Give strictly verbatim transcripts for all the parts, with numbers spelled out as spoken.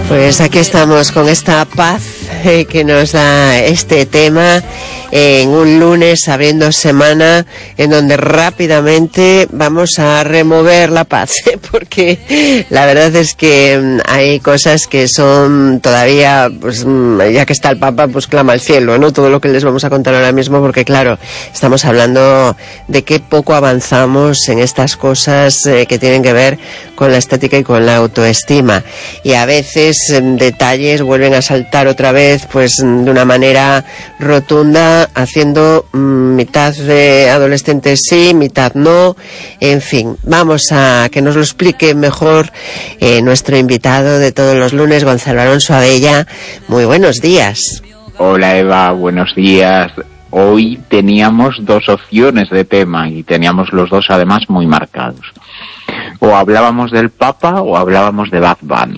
Pues aquí estamos con esta paz eh, que nos da este tema en un lunes abriendo semana en donde rápidamente vamos a remover la paz, ¿eh? Porque la verdad es que hay cosas que son todavía, pues ya que está el Papa, pues clama al cielo, ¿no? Todo lo que les vamos a contar ahora mismo, porque claro, estamos hablando de qué poco avanzamos en estas cosas eh, que tienen que ver con la estética y con la autoestima, y a veces detalles vuelven a saltar otra vez pues de una manera rotunda, haciendo mm, mitad de adolescentes sí, mitad no, en fin. Vamos a que nos lo explique mejor eh, nuestro invitado de todos los lunes, Gonzalo Alonso Abella. Muy buenos días. Hola Eva, buenos días. Hoy teníamos dos opciones de tema y teníamos los dos además muy marcados. O hablábamos del Papa o hablábamos de Bad Bunny.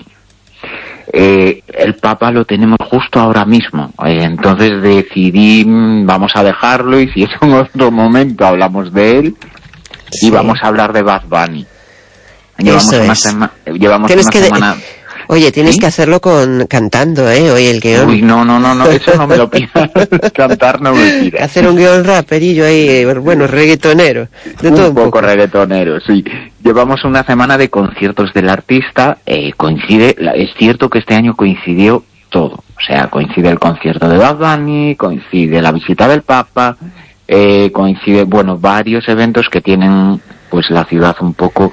Eh, el Papa lo tenemos justo ahora mismo, eh, entonces decidí, vamos a dejarlo, y si es en otro momento hablamos de él, sí. Y vamos a hablar de Bad Bunny. Llevamos Eso una, es. sema llevamos Tienes una que semana... De... Oye, tienes ¿Sí? que hacerlo con cantando, ¿eh? Hoy el guión. Uy, no, no, no, no, eso no me lo pidas. Cantar no me pidas. Hacer un guión raperillo ahí, bueno, reggaetonero. De un todo un poco, poco reggaetonero, sí. Llevamos una semana de conciertos del artista. Eh, coincide, es cierto que este año coincidió todo. O sea, coincide el concierto de Bad Bunny, coincide la visita del Papa, eh, coincide, bueno, varios eventos que tienen, pues, la ciudad un poco,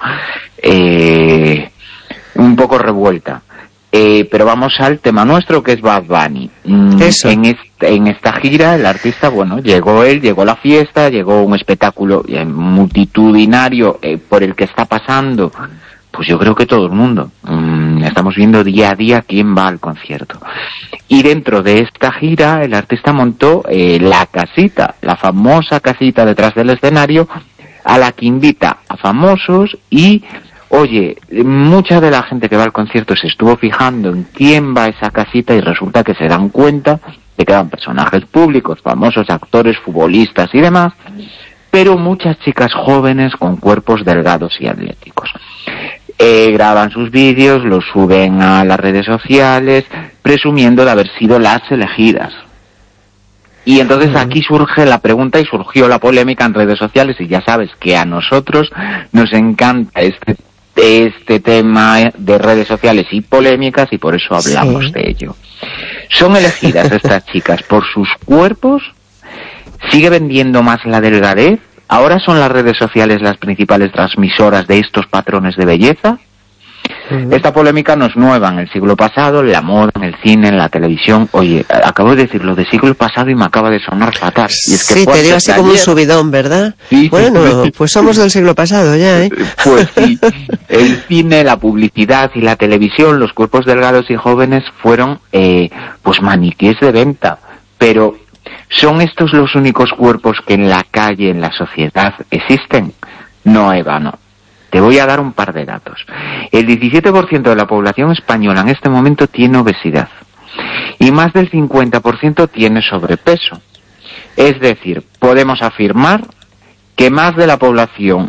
eh, un poco revuelta. Eh, pero vamos al tema nuestro, que es Bad Bunny. Mm, Eso. En, este, en esta gira, el artista, bueno, llegó él, llegó la fiesta, llegó un espectáculo eh, multitudinario eh, por el que está pasando, pues yo creo que todo el mundo. Mm, estamos viendo día a día quién va al concierto. Y dentro de esta gira, el artista montó eh, la casita, la famosa casita detrás del escenario, a la que invita a famosos y... Oye, mucha de la gente que va al concierto se estuvo fijando en quién va a esa casita y resulta que se dan cuenta de que van personajes públicos, famosos, actores, futbolistas y demás, pero muchas chicas jóvenes con cuerpos delgados y atléticos. Eh, graban sus vídeos, los suben a las redes sociales, presumiendo de haber sido las elegidas. Y entonces aquí surge la pregunta y surgió la polémica en redes sociales, y ya sabes que a nosotros nos encanta este este tema de redes sociales y polémicas, y por eso hablamos sí. de ello. ¿Son elegidas estas chicas por sus cuerpos? ¿Sigue vendiendo más la delgadez? ¿Ahora son las redes sociales las principales transmisoras de estos patrones de belleza? Uh-huh. Esta polémica no es nueva. En el siglo pasado, en la moda, en el cine, en la televisión. Oye, acabo de decir lo de siglo pasado y me acaba de sonar fatal. Y es que sí, te dio así como un subidón, ¿verdad? Sí. Bueno, pues somos del siglo pasado ya, ¿eh? Pues sí. El cine, la publicidad y la televisión, los cuerpos delgados y jóvenes fueron, eh, pues maniquíes de venta. Pero, ¿son estos los únicos cuerpos que en la calle, en la sociedad, existen? No, Eva, no. Te voy a dar un par de datos. El diecisiete por ciento de la población española en este momento tiene obesidad y más del cincuenta por ciento tiene sobrepeso. Es decir, podemos afirmar que más de la población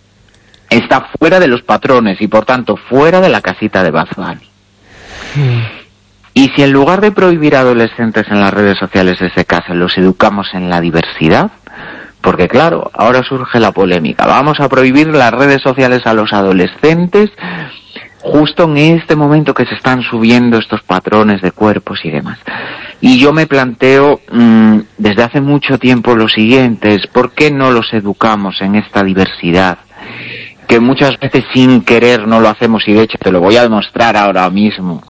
está fuera de los patrones y por tanto fuera de la casita de Bad Bunny. Mm. Y si en lugar de prohibir a adolescentes en las redes sociales desde casa los educamos en la diversidad, porque claro, ahora surge la polémica. Vamos a prohibir las redes sociales a los adolescentes justo en este momento que se están subiendo estos patrones de cuerpos y demás. Y yo me planteo mmm, desde hace mucho tiempo lo siguiente, es ¿por qué no los educamos en esta diversidad? Que muchas veces sin querer no lo hacemos, y de hecho te lo voy a demostrar ahora mismo.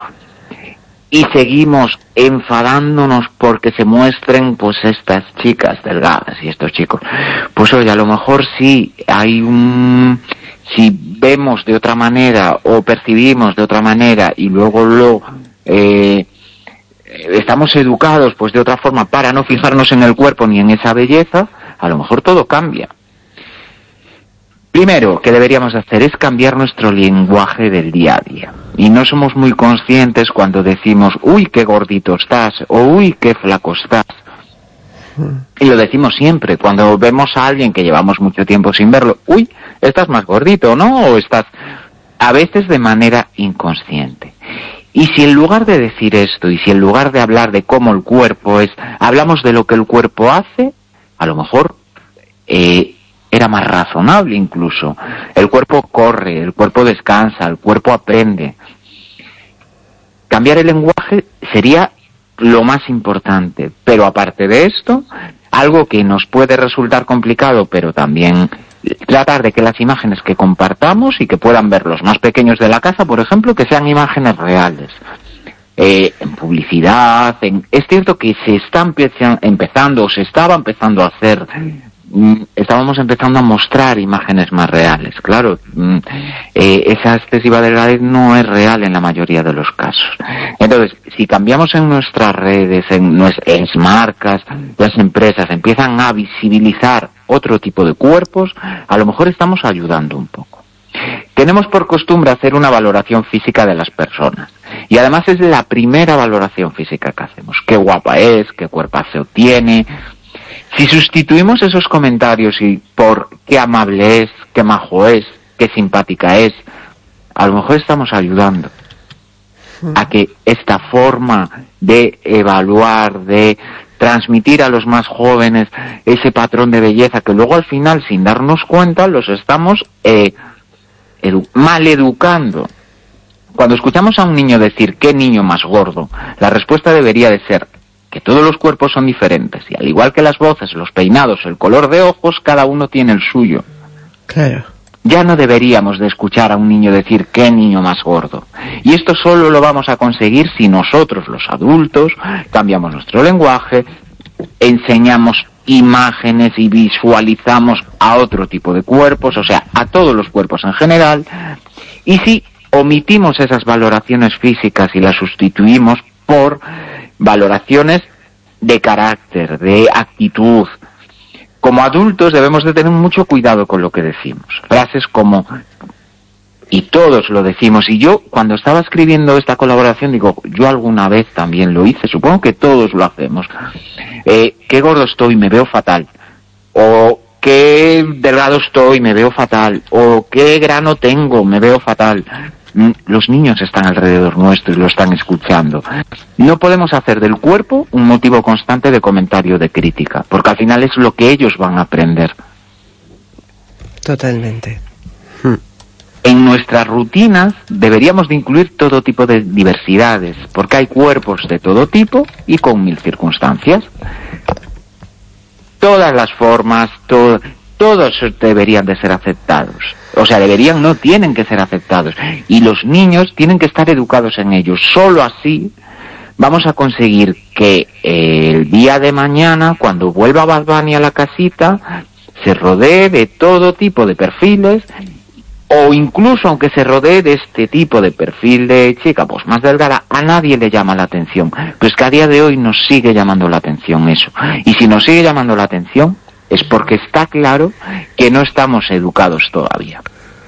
Y seguimos enfadándonos porque se muestren pues estas chicas delgadas y estos chicos. Pues oye, a lo mejor sí hay un... Si vemos de otra manera o percibimos de otra manera y luego lo... Eh, estamos educados pues de otra forma para no fijarnos en el cuerpo ni en esa belleza, a lo mejor todo cambia. Primero, que deberíamos hacer es cambiar nuestro lenguaje del día a día. Y no somos muy conscientes cuando decimos, uy, qué gordito estás, o uy, qué flaco estás. Y lo decimos siempre, cuando vemos a alguien que llevamos mucho tiempo sin verlo, uy, estás más gordito, ¿no? O estás, a veces de manera inconsciente. Y si en lugar de decir esto, y si en lugar de hablar de cómo el cuerpo es, hablamos de lo que el cuerpo hace, a lo mejor eh, era más razonable incluso. El cuerpo corre, el cuerpo descansa, el cuerpo aprende. Cambiar el lenguaje sería lo más importante, pero aparte de esto, algo que nos puede resultar complicado, pero también tratar de que las imágenes que compartamos y que puedan ver los más pequeños de la casa, por ejemplo, que sean imágenes reales. Eh, en publicidad, en... es cierto que se está empezando, o se estaba empezando a hacer, mm, estábamos empezando a mostrar imágenes más reales. Claro, mm, eh, esa excesiva delgadez no es real en la mayoría de los casos. Entonces, si cambiamos en nuestras redes, en nuestras marcas, las empresas empiezan a visibilizar otro tipo de cuerpos, a lo mejor estamos ayudando un poco. Tenemos por costumbre hacer una valoración física de las personas. Y además es la primera valoración física que hacemos. Qué guapa es, qué cuerpazo tiene. Si sustituimos esos comentarios y por qué amable es, qué majo es, qué simpática es, a lo mejor estamos ayudando a que esta forma de evaluar, de transmitir a los más jóvenes ese patrón de belleza que luego al final, sin darnos cuenta, los estamos eh, edu- mal educando. Cuando escuchamos a un niño decir ¿qué niño más gordo?, la respuesta debería de ser que todos los cuerpos son diferentes y al igual que las voces, los peinados, el color de ojos, cada uno tiene el suyo. Claro. Ya no deberíamos de escuchar a un niño decir ¿qué niño más gordo? Y esto solo lo vamos a conseguir si nosotros, los adultos, cambiamos nuestro lenguaje, enseñamos imágenes y visualizamos a otro tipo de cuerpos, o sea, a todos los cuerpos en general, y si omitimos esas valoraciones físicas y las sustituimos por valoraciones de carácter, de actitud. Como adultos debemos de tener mucho cuidado con lo que decimos. Frases como, y todos lo decimos, y yo cuando estaba escribiendo esta colaboración digo, yo alguna vez también lo hice, supongo que todos lo hacemos. Eh, qué gordo estoy, me veo fatal. O qué delgado estoy, me veo fatal. O qué grano tengo, me veo fatal. Los niños están alrededor nuestro y lo están escuchando. No podemos hacer del cuerpo un motivo constante de comentario, de crítica, porque al final es lo que ellos van a aprender. Totalmente. Hmm. En nuestras rutinas deberíamos de incluir todo tipo de diversidades, porque hay cuerpos de todo tipo y con mil circunstancias. Todas las formas, to- todos deberían de ser aceptados. O sea, deberían, no tienen que ser aceptados. Y los niños tienen que estar educados en ellos. Solo así vamos a conseguir que eh, el día de mañana, cuando vuelva Bad Bunny a la casita, se rodee de todo tipo de perfiles, o incluso aunque se rodee de este tipo de perfil de chica, pues más delgada, a nadie le llama la atención. Pero es que a día de hoy nos sigue llamando la atención eso. Y si nos sigue llamando la atención, es porque está claro que no estamos educados todavía.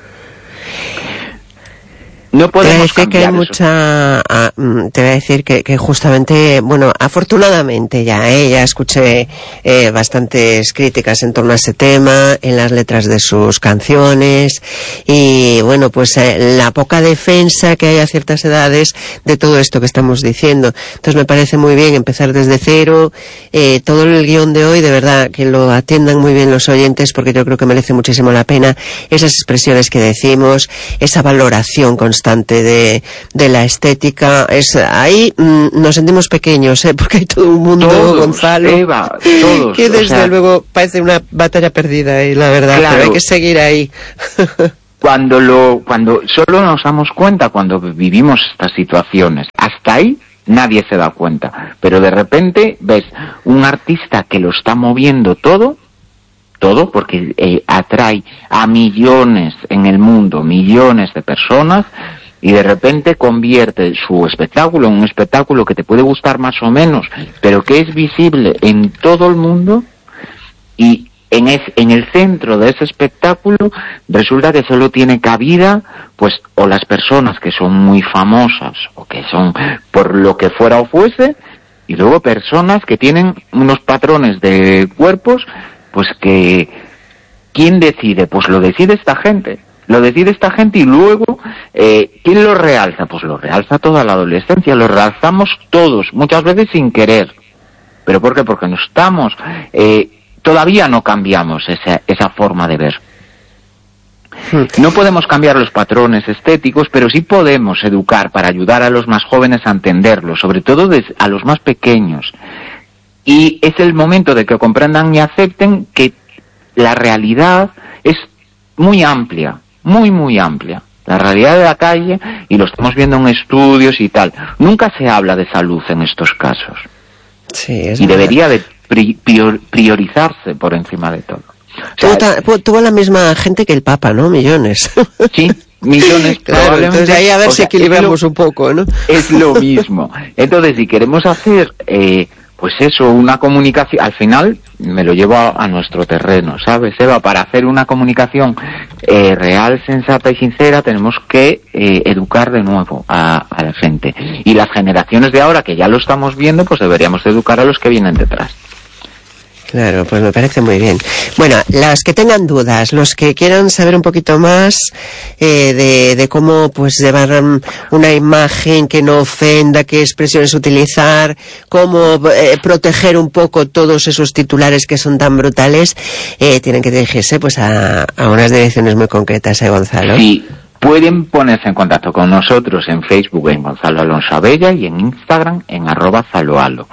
No podemos te que hay eso. mucha ah, te voy a decir que, que justamente, bueno, afortunadamente ya eh, ya escuché eh, bastantes críticas en torno a ese tema en las letras de sus canciones y bueno, pues eh, la poca defensa que hay a ciertas edades de todo esto que estamos diciendo. Entonces me parece muy bien empezar desde cero, eh, todo el guión de hoy, de verdad que lo atiendan muy bien los oyentes, porque yo creo que merece muchísimo la pena esas expresiones que decimos, esa valoración constante de, de la estética. Es ahí mmm, nos sentimos pequeños, ¿eh? Porque hay todo un mundo, todos, Gonzalo, Eva, todos, que desde o sea, luego parece una batalla perdida, y la verdad, claro, pero hay que seguir ahí. cuando lo cuando solo nos damos cuenta cuando vivimos estas situaciones, hasta ahí nadie se da cuenta, pero de repente ves un artista que lo está moviendo todo todo porque eh, atrae a millones en el mundo, millones de personas, y de repente convierte su espectáculo en un espectáculo que te puede gustar más o menos, pero que es visible en todo el mundo, y en, es, en el centro de ese espectáculo resulta que solo tiene cabida pues o las personas que son muy famosas o que son por lo que fuera o fuese, y luego personas que tienen unos patrones de cuerpos pues que ¿quién decide? Pues lo decide esta gente. lo decide esta gente y luego, eh, ¿quién lo realza? Pues lo realza toda la adolescencia, lo realzamos todos, muchas veces sin querer. ¿Pero por qué? Porque no estamos, eh, todavía no cambiamos esa, esa forma de ver. No podemos cambiar los patrones estéticos, pero sí podemos educar para ayudar a los más jóvenes a entenderlo, sobre todo a los más pequeños. Y es el momento de que comprendan y acepten que la realidad es muy amplia, muy, muy amplia. La realidad de la calle, y lo estamos viendo en estudios y tal, nunca se habla de salud en estos casos. Sí, es y verdad. Debería de prior, priorizarse por encima de todo. O sea, tuvo, tuvo la misma gente que el Papa, ¿no? Millones. Sí, millones. Claro, entonces ahí a ver o si sea, equilibramos lo, un poco, ¿no? Es lo mismo. Entonces, si queremos hacer, eh, pues eso, una comunicación, al final me lo llevo a, a nuestro terreno, ¿sabes, Eva? Para hacer una comunicación eh, real, sensata y sincera, tenemos que eh, educar de nuevo a, a la gente. Y las generaciones de ahora, que ya lo estamos viendo, pues deberíamos educar a los que vienen detrás. Claro, pues me parece muy bien. Bueno, las que tengan dudas, los que quieran saber un poquito más eh, de, de cómo pues llevar una imagen que no ofenda, qué expresiones utilizar, cómo eh, proteger un poco todos esos titulares que son tan brutales, eh, tienen que dirigirse pues a, a unas direcciones muy concretas, ¿eh, Gonzalo? Sí. Pueden ponerse en contacto con nosotros en Facebook en Gonzalo Alonso Abella y en Instagram en arroba zaloalo.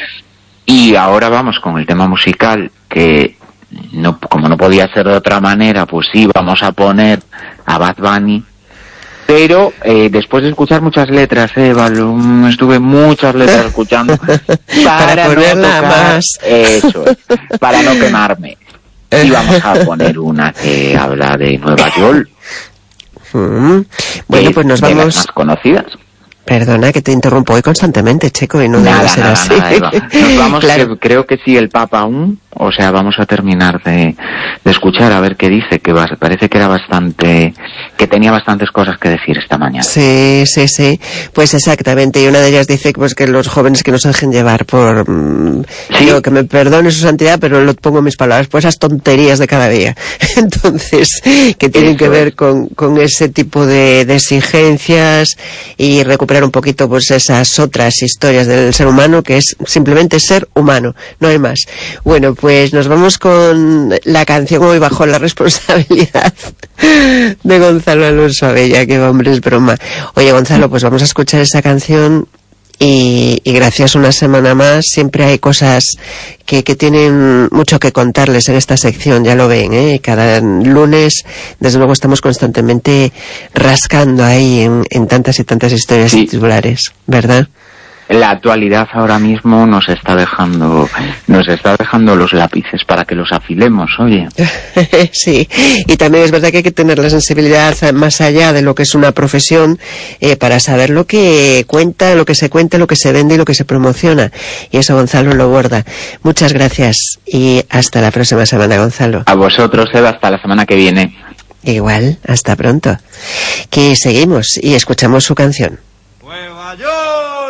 Y ahora vamos con el tema musical, que no, como no podía ser de otra manera, pues sí, vamos a poner a Bad Bunny, pero eh, después de escuchar muchas letras, Eva, eh, estuve muchas letras escuchando para, para ponerla no tocar, más. Eso es, para no quemarme. Y vamos a poner una que habla de Nueva York. Mm. Bueno, pues nos de vamos. Las más conocidas. Perdona que te interrumpo hoy constantemente, Checo, y no nada, debe ser nada, así. Nada, Eva. Nos vamos, claro. que, creo que sí, el Papa aún, o sea, vamos a terminar de, de escuchar a ver qué dice, que va, parece que era bastante, que tenía bastantes cosas que decir esta mañana. Sí, sí, sí, pues exactamente, y una de ellas dice pues que los jóvenes que no se dejen llevar por, ¿sí? Digo, que me perdone su santidad, pero lo pongo en mis palabras, por esas tonterías de cada día. Entonces, que tienen Eso que ver es. con, con ese tipo de, de exigencias y recuperar un poquito pues esas otras historias del ser humano, que es simplemente ser humano, no hay más. Bueno, pues nos vamos con la canción Hoy bajo la responsabilidad de Gonzalo Alonso Abella, que hombre, es broma. Oye, Gonzalo, pues vamos a escuchar esa canción y, y gracias una semana más. Siempre hay cosas que, que tienen mucho que contarles en esta sección, ya lo ven, ¿eh? Cada lunes, desde luego, estamos constantemente rascando ahí en, en tantas y tantas historias sí. titulares, ¿verdad? La actualidad ahora mismo nos está dejando nos está dejando los lápices para que los afilemos, oye. Sí, y también es verdad que hay que tener la sensibilidad más allá de lo que es una profesión eh, para saber lo que cuenta, lo que se cuenta, lo que se vende y lo que se promociona. Y eso Gonzalo lo borda. Muchas gracias y hasta la próxima semana, Gonzalo. A vosotros, Eva, hasta la semana que viene. Igual, hasta pronto. Que seguimos y escuchamos su canción. Nueva York.